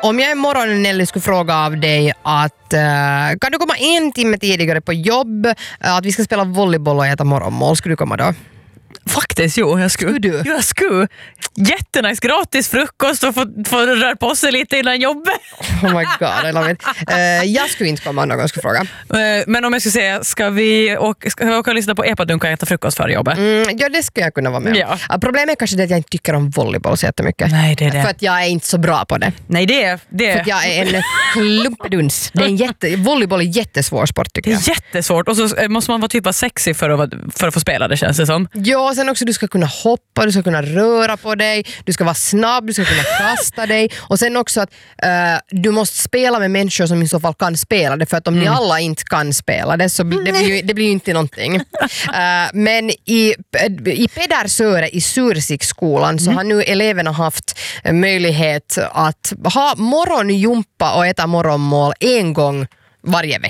Om jag imorgon, Nelly, skulle fråga av dig att kan du komma en timme tidigare på jobb, att vi ska spela volleyboll och äta morgonmål, skulle du komma då? Faktiskt, jo, jag skulle. Skulle du? Jag skulle. Jättenice, gratis frukost och få röra på sig lite innan jobbet. Oh my god, I love it. Jag skulle inte komma om någon skulle fråga. Men om jag skulle säga, ska vi åka och lyssna på epadunk och äta frukost före jobbet? Ja, det skulle jag kunna vara med. Ja. Problemet är kanske det att jag inte tycker om volleyboll så jättemycket. Nej, det är det. För att jag är inte så bra på det. Nej, det är. För att jag är en klumpeduns. Volleyboll är jättesvår sport, tycker Det jag. är jättesvårt och så måste man vara typ sexy för att få spela, det känns det som. Ja, och sen också du ska kunna hoppa, du ska kunna röra på dig, du ska vara snabb, du ska kunna kasta dig, och sen också att du måste spela med människor som i så fall kan spela det, för att om ni alla inte kan spela det så det blir ju inte någonting. Men i Pedersöre i Sursikskolan så har nu eleverna haft möjlighet att ha morgonjumpa och äta morgonmål en gång varje vecka.